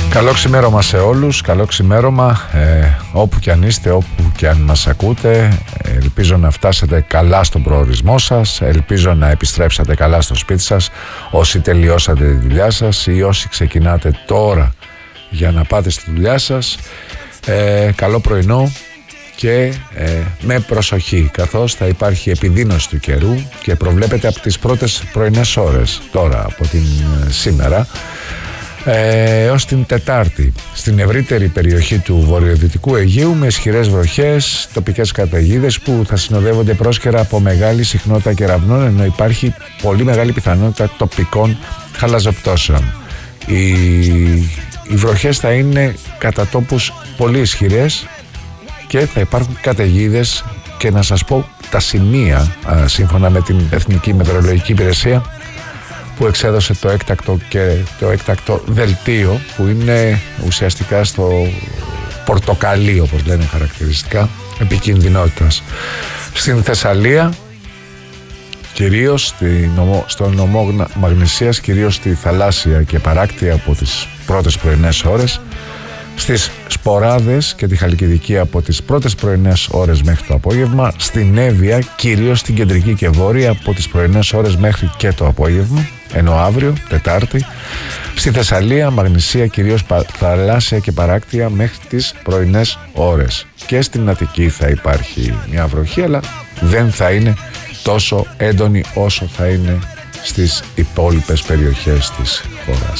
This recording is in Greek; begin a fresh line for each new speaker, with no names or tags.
Καλό ξημέρωμα σε όλους, καλό ξημέρωμα όπου και αν είστε, όπου και αν μας ακούτε. Ελπίζω να φτάσετε καλά στον προορισμό σας, ελπίζω να επιστρέψατε καλά στο σπίτι σας, όσοι τελειώσατε τη δουλειά σας ή όσοι ξεκινάτε τώρα για να πάτε στη δουλειά σας. Καλό πρωινό και με προσοχή, καθώς θα υπάρχει επιδείνωση του καιρού και προβλέπεται από τις πρώτες πρωινές ώρες τώρα από την σήμερα έως την Τετάρτη στην ευρύτερη περιοχή του βορειοδυτικού Αιγαίου με ισχυρές βροχές, τοπικές καταιγίδες που θα συνοδεύονται πρόσκαιρα από μεγάλη συχνότητα κεραυνών, ενώ υπάρχει πολύ μεγάλη πιθανότητα τοπικών χαλαζοπτώσεων. Οι βροχές θα είναι κατά τόπους πολύ ισχυρές και θα υπάρχουν καταιγίδες, και να σας πω τα σημεία σύμφωνα με την Εθνική Μετεωρολογική Υπηρεσία που εξέδωσε το έκτακτο δελτίο, που είναι ουσιαστικά στο πορτοκαλί, όπως λένε χαρακτηριστικά, επικινδυνότητας. Στην Θεσσαλία, κυρίως στο νομό Μαγνησίας, κυρίως στη Θαλάσσια και Παράκτια από τις πρώτες πρωινές ώρες, στις Σποράδες και τη Χαλκιδική από τις πρώτες πρωινές ώρες μέχρι το απόγευμα, στην Εύβοια, κυρίως στην κεντρική και βόρεια από τις πρωινές ώρες μέχρι και το απόγευμα, ενώ αύριο, Τετάρτη, στη Θεσσαλία, Μαγνησία, κυρίως Θαλάσσια και Παράκτια μέχρι τις πρωινές ώρες. Και στην Αττική θα υπάρχει μια βροχή, αλλά δεν θα είναι τόσο έντονη όσο θα είναι στις υπόλοιπες περιοχές της χώρας.